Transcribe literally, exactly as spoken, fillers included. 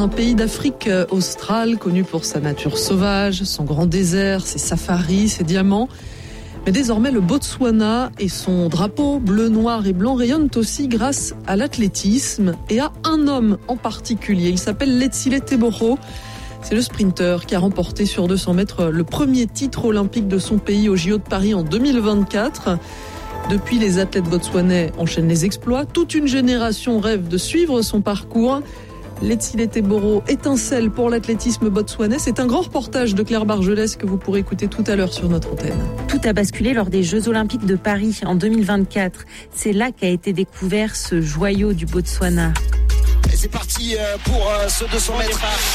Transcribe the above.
Un pays d'Afrique australe connu pour sa nature sauvage, son grand désert, ses safaris, ses diamants. Mais désormais, le Botswana et son drapeau bleu, noir et blanc rayonnent aussi grâce à l'athlétisme et à un homme en particulier. Il s'appelle Letsile Teboro. C'est le sprinter qui a remporté sur deux cents mètres le premier titre olympique de son pays aux J O de Paris en deux mille vingt-quatre. Depuis, les athlètes botswanais enchaînent les exploits. Toute une génération rêve de suivre son parcours. Letsile Teboro étincelle pour l'athlétisme botswanais. C'est un grand reportage de Claire Bargelès que vous pourrez écouter tout à l'heure sur notre antenne. Tout a basculé lors des Jeux Olympiques de Paris en deux mille vingt-quatre. C'est là qu'a été découvert ce joyau du Botswana. Et c'est parti pour ce deux cents mètres.